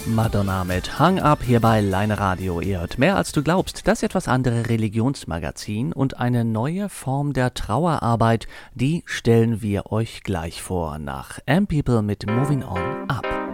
Madonna mit Hang Up hier bei Leine Radio. Ihr hört mehr als du glaubst. Das etwas andere Religionsmagazin und eine neue Form der Trauerarbeit, die stellen wir euch gleich vor nach Am People mit Moving On Up.